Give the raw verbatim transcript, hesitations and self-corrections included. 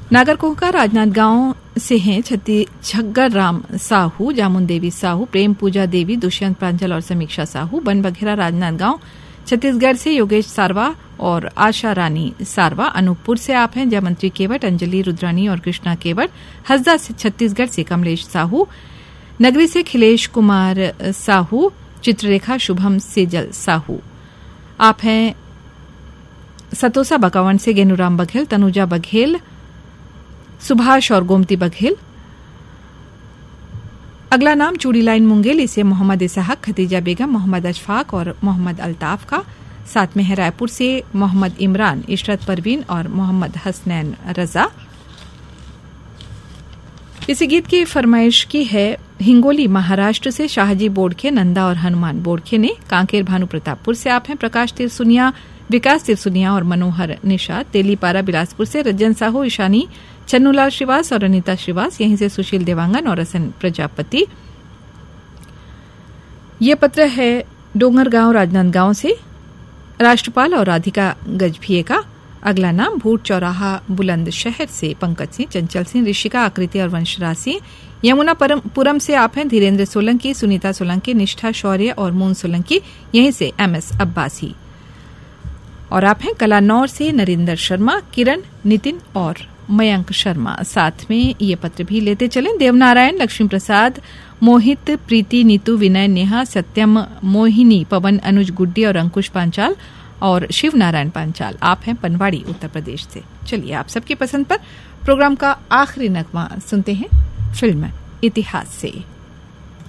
नागरकोहका राजनांदगांव से हैं छत्तीसगढ़ राम साहू, जामुन देवी साहू, प्रेम पूजा देवी, दुष्यंत प्रांजल और समीक्षा साहू। बन बघेरा राजनांदगांव छत्तीसगढ़ से योगेश सारवा और आशा रानी सारवा। अनूपपुर से आप हैं जयमंत्री केवट, अंजलि रुद्रानी और कृष्णा केवट। हसदा से छत्तीसगढ़ से कमलेश साहू। नगरी से खिलेश कुमार साहू। चित्ररेखा शुभम सेजल साहू। आप हैं सतोसा बकावंड से गेनूराम बघेल, तनुजा बघेल, सुभाष और गोमती बघेल। अगला नाम चूड़ी लाइन मुंगेली से मोहम्मद इसहाक, खतीजा बेगम, मोहम्मद अशफाक और मोहम्मद अल्ताफ का। साथ में है रायपुर से मोहम्मद इमरान, इशरत परवीन और मोहम्मद हसनैन रजा। इसी गीत की फरमाइश की है हिंगोली महाराष्ट्र से शाहजी बोडखे, नंदा और हनुमान बोडखे ने। कांकेर भानु प्रतापपुर से आप हैं प्रकाश तिरसुनिया, विकास तिरसुनिया और मनोहर निषाद। तेलीपारा बिलासपुर से रज्जन साहू, ईशानी, चन्नूलाल श्रीवास और अनिता श्रीवास। यहीं से सुशील देवांगन और रसन प्रजापति। ये पत्र है डोंगरगांव राजनांदगांव से राष्ट्रपाल और राधिका गजभिये का। अगला नाम भूट चौराहा बुलंदशहर से पंकज सिंह, चंचल सिंह, ऋषिका, आकृति और वंशराज सिंह। यमुना पुरम से आप हैं धीरेन्द्र सोलंकी, सुनीता सोलंकी, निष्ठा शौर्य और मून सोलंकी। यहीं से एम एस अब्बासी। और आप हैं कलानौर से नरेंद्र शर्मा, किरण, नितिन और मयंक शर्मा। साथ में ये पत्र भी लेते चलें देवनारायण, लक्ष्मी प्रसाद, मोहित, प्रीति, नीतू, विनय, नेहा, सत्यम, मोहिनी, पवन, अनुज, गुड्डी और अंकुश पांचाल और शिव नारायण पांचाल। आप हैं पनवाड़ी उत्तर प्रदेश से। चलिए आप सबकी पसंद पर प्रोग्राम का आखिरी नगमा सुनते हैं फिल्म इतिहास से।